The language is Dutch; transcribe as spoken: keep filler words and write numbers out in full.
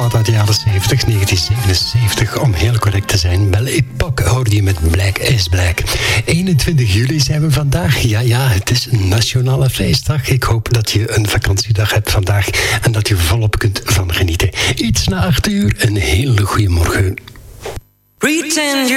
plaat uit de jaren zeventig, negentien zevenenzeventig om heel correct te zijn. Belle Époque hoorde je met Black is Black. eenentwintig juli zijn we vandaag. Ja, ja, het is een nationale feestdag. Ik hoop dat je een vakantiedag hebt vandaag en dat je volop kunt van genieten. Iets na acht uur, een hele goede morgen. Pretend